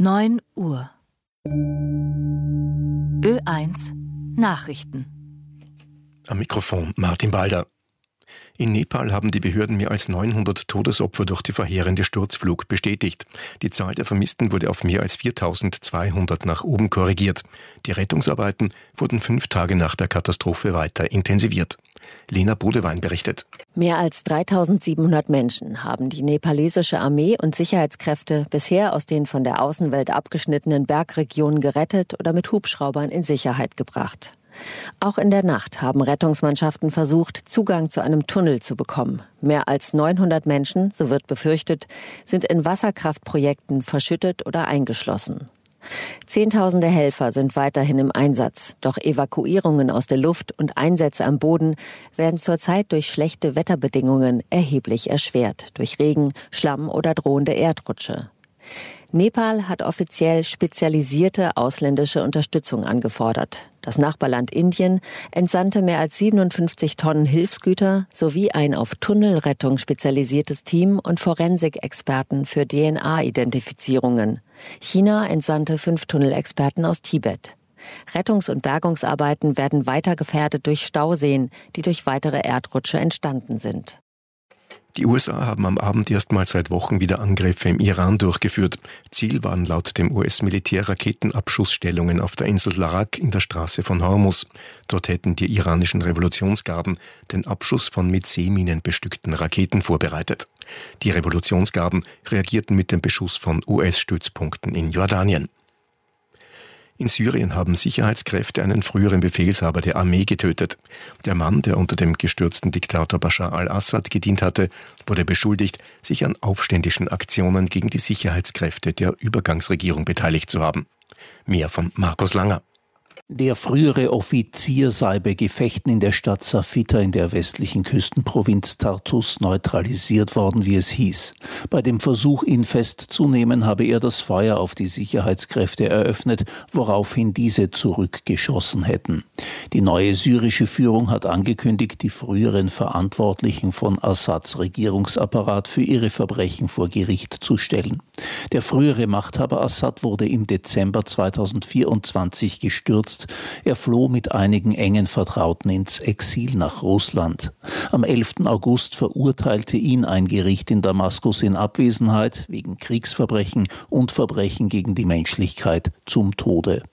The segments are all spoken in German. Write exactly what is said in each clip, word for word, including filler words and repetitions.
neun Uhr. Ö eins Nachrichten. Am Mikrofon Martin Balder. In Nepal haben die Behörden mehr als neunhundert Todesopfer durch die verheerende Sturzflug bestätigt. Die Zahl der Vermissten wurde auf mehr als viertausendzweihundert nach oben korrigiert. Die Rettungsarbeiten wurden fünf Tage nach der Katastrophe weiter intensiviert. Lena Bodewein berichtet. Mehr als dreitausendsiebenhundert Menschen haben die nepalesische Armee und Sicherheitskräfte bisher aus den von der Außenwelt abgeschnittenen Bergregionen gerettet oder mit Hubschraubern in Sicherheit gebracht. Auch in der Nacht haben Rettungsmannschaften versucht, Zugang zu einem Tunnel zu bekommen. Mehr als neunhundert Menschen, so wird befürchtet, sind in Wasserkraftprojekten verschüttet oder eingeschlossen. Zehntausende Helfer sind weiterhin im Einsatz. Doch Evakuierungen aus der Luft und Einsätze am Boden werden zurzeit durch schlechte Wetterbedingungen erheblich erschwert. Durch Regen, Schlamm oder drohende Erdrutsche. Nepal hat offiziell spezialisierte ausländische Unterstützung angefordert. Das Nachbarland Indien entsandte mehr als siebenundfünfzig Tonnen Hilfsgüter sowie ein auf Tunnelrettung spezialisiertes Team und Forensikexperten für D N A-Identifizierungen. China entsandte fünf Tunnelexperten aus Tibet. Rettungs- und Bergungsarbeiten werden weiter gefährdet durch Stauseen, die durch weitere Erdrutsche entstanden sind. Die U S A haben am Abend erstmals seit Wochen wieder Angriffe im Iran durchgeführt. Ziel waren laut dem U S-Militär Raketenabschussstellungen auf der Insel Larak in der Straße von Hormuz. Dort hätten die iranischen Revolutionsgarden den Abschuss von mit Seeminen bestückten Raketen vorbereitet. Die Revolutionsgarden reagierten mit dem Beschuss von U S-Stützpunkten in Jordanien. In Syrien haben Sicherheitskräfte einen früheren Befehlshaber der Armee getötet. Der Mann, der unter dem gestürzten Diktator Bashar al-Assad gedient hatte, wurde beschuldigt, sich an aufständischen Aktionen gegen die Sicherheitskräfte der Übergangsregierung beteiligt zu haben. Mehr von Markus Langer. Der frühere Offizier sei bei Gefechten in der Stadt Safita in der westlichen Küstenprovinz Tartus neutralisiert worden, wie es hieß. Bei dem Versuch, ihn festzunehmen, habe er das Feuer auf die Sicherheitskräfte eröffnet, woraufhin diese zurückgeschossen hätten. Die neue syrische Führung hat angekündigt, die früheren Verantwortlichen von Assads Regierungsapparat für ihre Verbrechen vor Gericht zu stellen. Der frühere Machthaber Assad wurde im Dezember zweitausendvierundzwanzig gestürzt. Er floh mit einigen engen Vertrauten ins Exil nach Russland. Am elften August verurteilte ihn ein Gericht in Damaskus in Abwesenheit wegen Kriegsverbrechen und Verbrechen gegen die Menschlichkeit zum Tode.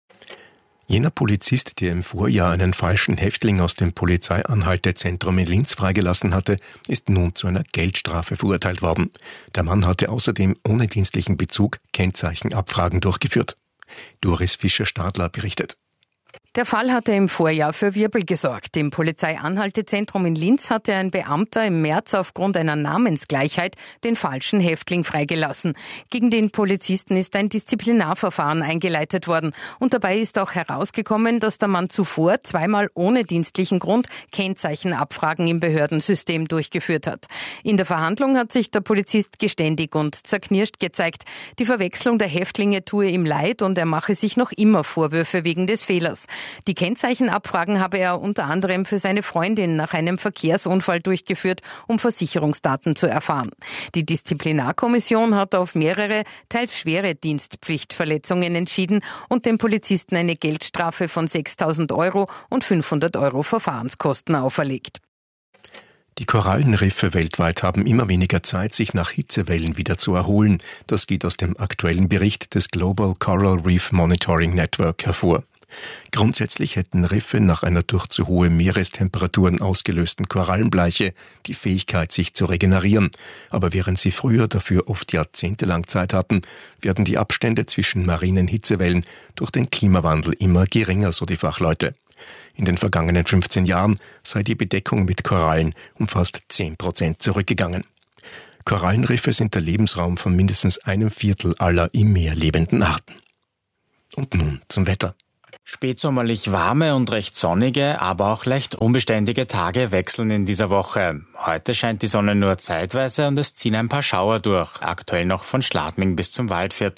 Jener Polizist, der im Vorjahr einen falschen Häftling aus dem Polizeianhaltezentrum in Linz freigelassen hatte, ist nun zu einer Geldstrafe verurteilt worden. Der Mann hatte außerdem ohne dienstlichen Bezug Kennzeichenabfragen durchgeführt. Doris Fischer-Stadler berichtet. Der Fall hatte im Vorjahr für Wirbel gesorgt. Im Polizeianhaltezentrum in Linz hatte ein Beamter im März aufgrund einer Namensgleichheit den falschen Häftling freigelassen. Gegen den Polizisten ist ein Disziplinarverfahren eingeleitet worden. Und dabei ist auch herausgekommen, dass der Mann zuvor zweimal ohne dienstlichen Grund Kennzeichenabfragen im Behördensystem durchgeführt hat. In der Verhandlung hat sich der Polizist geständig und zerknirscht gezeigt. Die Verwechslung der Häftlinge tue ihm leid und er mache sich noch immer Vorwürfe wegen des Fehlers. Die Kennzeichenabfragen habe er unter anderem für seine Freundin nach einem Verkehrsunfall durchgeführt, um Versicherungsdaten zu erfahren. Die Disziplinarkommission hat auf mehrere, teils schwere Dienstpflichtverletzungen entschieden und dem Polizisten eine Geldstrafe von sechstausend Euro und fünfhundert Euro Verfahrenskosten auferlegt. Die Korallenriffe weltweit haben immer weniger Zeit, sich nach Hitzewellen wieder zu erholen. Das geht aus dem aktuellen Bericht des Global Coral Reef Monitoring Network hervor. Grundsätzlich hätten Riffe nach einer durch zu hohe Meerestemperaturen ausgelösten Korallenbleiche die Fähigkeit, sich zu regenerieren. Aber während sie früher dafür oft jahrzehntelang Zeit hatten, werden die Abstände zwischen marinen Hitzewellen durch den Klimawandel immer geringer, so die Fachleute. In den vergangenen fünfzehn Jahren sei die Bedeckung mit Korallen um fast zehn Prozent zurückgegangen. Korallenriffe sind der Lebensraum von mindestens einem Viertel aller im Meer lebenden Arten. Und nun zum Wetter. Spätsommerlich warme und recht sonnige, aber auch leicht unbeständige Tage wechseln in dieser Woche. Heute scheint die Sonne nur zeitweise und es ziehen ein paar Schauer durch, aktuell noch von Schladming bis zum Waldviertel.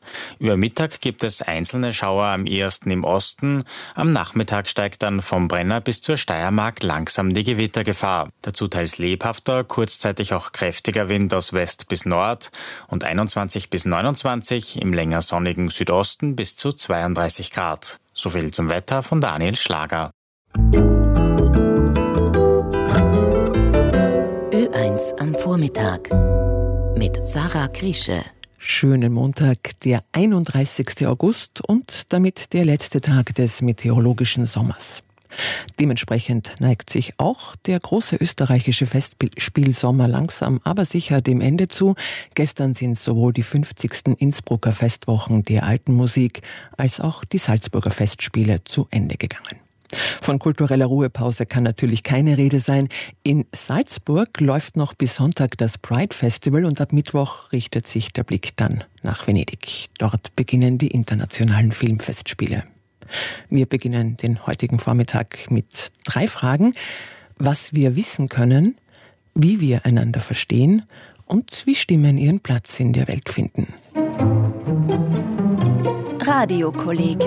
Über Mittag gibt es einzelne Schauer am ehesten im Osten. Am Nachmittag steigt dann vom Brenner bis zur Steiermark langsam die Gewittergefahr. Dazu teils lebhafter, kurzzeitig auch kräftiger Wind aus West bis Nord und einundzwanzig bis neunundzwanzig, im länger sonnigen Südosten bis zu zweiunddreißig Grad. So viel zum Wetter von Daniel Schlager. Ö eins am Vormittag mit Sarah Kriesche. Schönen Montag, der einunddreißigsten August und damit der letzte Tag des meteorologischen Sommers. Dementsprechend neigt sich auch der große österreichische Festspielsommer langsam, aber sicher dem Ende zu. Gestern sind sowohl die fünfzigsten Innsbrucker Festwochen der alten Musik als auch die Salzburger Festspiele zu Ende gegangen. Von kultureller Ruhepause kann natürlich keine Rede sein. In Salzburg läuft noch bis Sonntag das Pride Festival und ab Mittwoch richtet sich der Blick dann nach Venedig. Dort beginnen die internationalen Filmfestspiele. Wir beginnen den heutigen Vormittag mit drei Fragen. Was wir wissen können, wie wir einander verstehen und wie Stimmen ihren Platz in der Welt finden. Radiokolleg.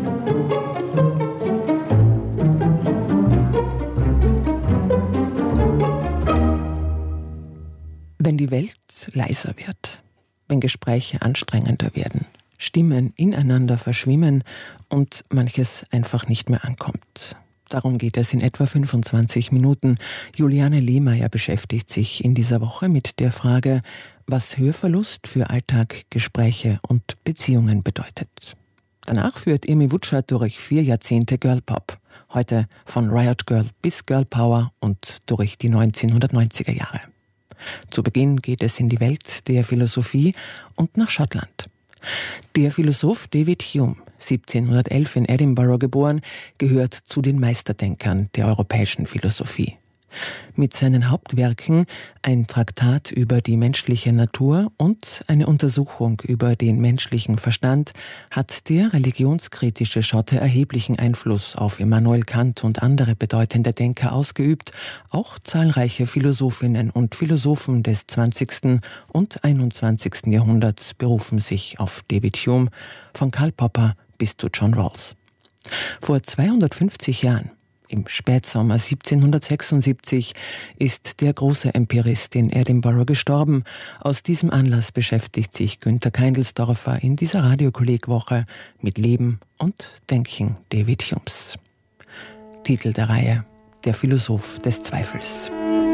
Wenn die Welt leiser wird, wenn Gespräche anstrengender werden, Stimmen ineinander verschwimmen und manches einfach nicht mehr ankommt. Darum geht es in etwa fünfundzwanzig Minuten. Juliane Lehmeier beschäftigt sich in dieser Woche mit der Frage, was Hörverlust für Alltag, Gespräche und Beziehungen bedeutet. Danach führt Irmi Wutschert durch vier Jahrzehnte Girlpop. Heute von Riot Girl bis Girl Power und durch die neunzehnhundertneunziger Jahre. Zu Beginn geht es in die Welt der Philosophie und nach Schottland. Der Philosoph David Hume, siebzehnhundertelf in Edinburgh geboren, gehört zu den Meisterdenkern der europäischen Philosophie. Mit seinen Hauptwerken ein Traktat über die menschliche Natur und eine Untersuchung über den menschlichen Verstand hat der religionskritische Schotte erheblichen Einfluss auf Immanuel Kant und andere bedeutende Denker ausgeübt. Auch zahlreiche Philosophinnen und Philosophen des zwanzigsten und einundzwanzigsten Jahrhunderts berufen sich auf David Hume, von Karl Popper bis zu John Rawls. Vor zweihundertfünfzig Jahren, im Spätsommer siebzehnhundertsechsundsiebzig, ist der große Empirist in Edinburgh gestorben. Aus diesem Anlass beschäftigt sich Günther Keindelsdorfer in dieser Radiokollegwoche mit Leben und Denken David Humes. Titel der Reihe: Der Philosoph des Zweifels.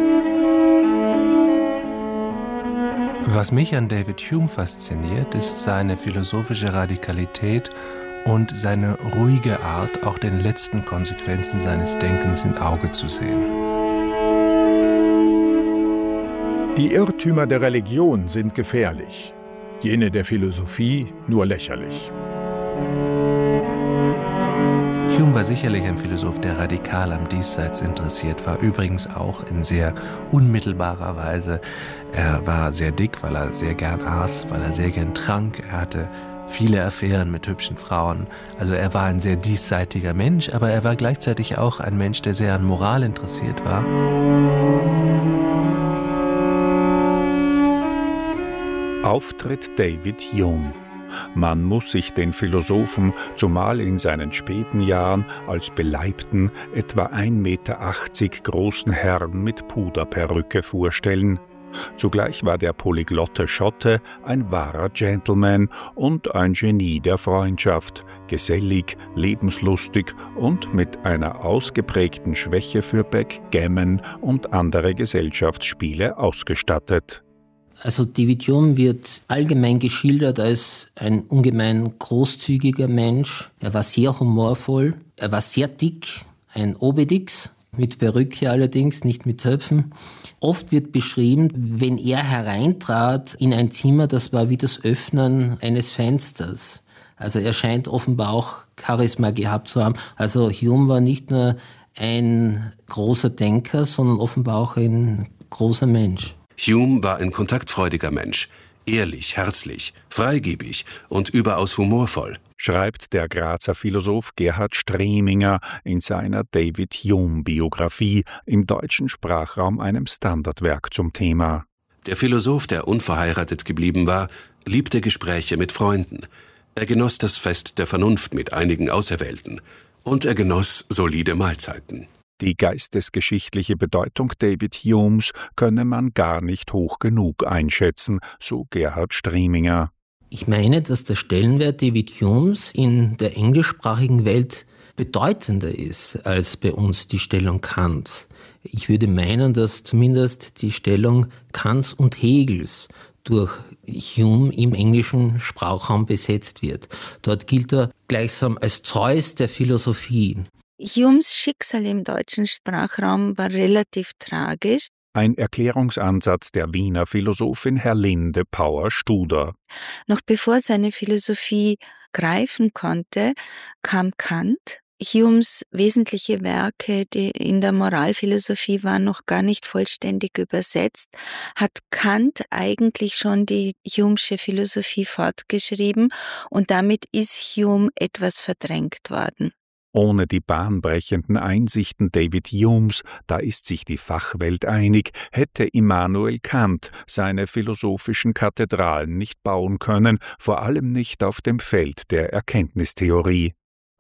Was mich an David Hume fasziniert, ist seine philosophische Radikalität und seine ruhige Art, auch den letzten Konsequenzen seines Denkens ins Auge zu sehen. Die Irrtümer der Religion sind gefährlich, jene der Philosophie nur lächerlich. Hume war sicherlich ein Philosoph, der radikal am Diesseits interessiert war, übrigens auch in sehr unmittelbarer Weise. Er war sehr dick, weil er sehr gern aß, weil er sehr gern trank. Er hatte viele Affären mit hübschen Frauen. Also er war ein sehr diesseitiger Mensch, aber er war gleichzeitig auch ein Mensch, der sehr an Moral interessiert war. Auftritt David Hume. Man muss sich den Philosophen, zumal in seinen späten Jahren, als beleibten, etwa ein Meter achtzig großen Herrn mit Puderperücke vorstellen. Zugleich war der polyglotte Schotte ein wahrer Gentleman und ein Genie der Freundschaft, gesellig, lebenslustig und mit einer ausgeprägten Schwäche für Backgammon und andere Gesellschaftsspiele ausgestattet. Also David Hume wird allgemein geschildert als ein ungemein großzügiger Mensch. Er war sehr humorvoll, er war sehr dick, ein Obelix, mit Perücke allerdings, nicht mit Zöpfen. Oft wird beschrieben, wenn er hereintrat in ein Zimmer, das war wie das Öffnen eines Fensters. Also er scheint offenbar auch Charisma gehabt zu haben. Also Hume war nicht nur ein großer Denker, sondern offenbar auch ein großer Mensch. Hume war ein kontaktfreudiger Mensch, ehrlich, herzlich, freigebig und überaus humorvoll, schreibt der Grazer Philosoph Gerhard Streminger in seiner David-Hume-Biografie, im deutschen Sprachraum einem Standardwerk zum Thema. Der Philosoph, der unverheiratet geblieben war, liebte Gespräche mit Freunden. Er genoss das Fest der Vernunft mit einigen Auserwählten. Und er genoss solide Mahlzeiten. Die geistesgeschichtliche Bedeutung David Humes könne man gar nicht hoch genug einschätzen, so Gerhard Streminger. Ich meine, dass der Stellenwert David Humes in der englischsprachigen Welt bedeutender ist als bei uns die Stellung Kants. Ich würde meinen, dass zumindest die Stellung Kants und Hegels durch Hume im englischen Sprachraum besetzt wird. Dort gilt er gleichsam als Zeus der Philosophie. Humes Schicksal im deutschen Sprachraum war relativ tragisch. Ein Erklärungsansatz der Wiener Philosophin Herlinde Pauer-Studer. Noch bevor seine Philosophie greifen konnte, kam Kant. Humes wesentliche Werke, die in der Moralphilosophie waren noch gar nicht vollständig übersetzt, hat Kant eigentlich schon die Humesche Philosophie fortgeschrieben und damit ist Hume etwas verdrängt worden. Ohne die bahnbrechenden Einsichten David Humes, da ist sich die Fachwelt einig, hätte Immanuel Kant seine philosophischen Kathedralen nicht bauen können, vor allem nicht auf dem Feld der Erkenntnistheorie.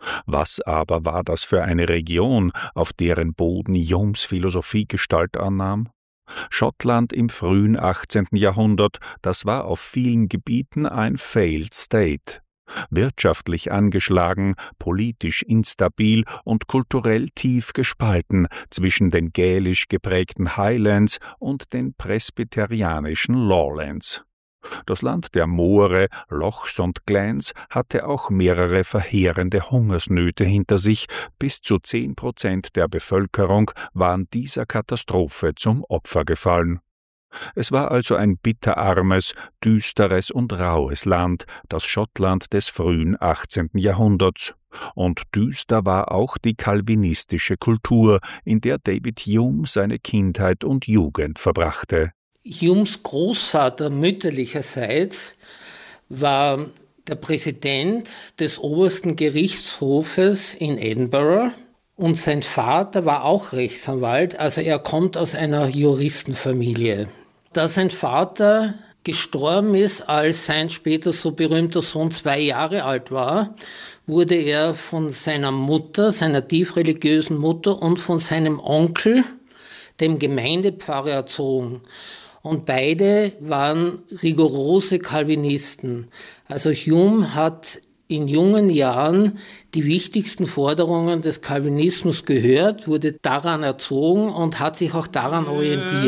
Was aber war das für eine Region, auf deren Boden Humes Philosophie Gestalt annahm? Schottland im frühen achtzehnten Jahrhundert, das war auf vielen Gebieten ein Failed State. Wirtschaftlich angeschlagen, politisch instabil und kulturell tief gespalten zwischen den gälisch geprägten Highlands und den presbyterianischen Lowlands. Das Land der Moore, Lochs und Glens hatte auch mehrere verheerende Hungersnöte hinter sich. Bis zu zehn Prozent der Bevölkerung waren dieser Katastrophe zum Opfer gefallen. Es war also ein bitterarmes, düsteres und raues Land, das Schottland des frühen achtzehnten Jahrhunderts. Und düster war auch die calvinistische Kultur, in der David Hume seine Kindheit und Jugend verbrachte. Humes Großvater mütterlicherseits war der Präsident des obersten Gerichtshofes in Edinburgh und sein Vater war auch Rechtsanwalt, also er kommt aus einer Juristenfamilie. Da sein Vater gestorben ist, als sein später so berühmter Sohn zwei Jahre alt war, wurde er von seiner Mutter, seiner tief religiösen Mutter und von seinem Onkel, dem Gemeindepfarrer, erzogen. Und beide waren rigorose Calvinisten. Also Hume hat in jungen Jahren die wichtigsten Forderungen des Calvinismus gehört, wurde daran erzogen und hat sich auch daran orientiert.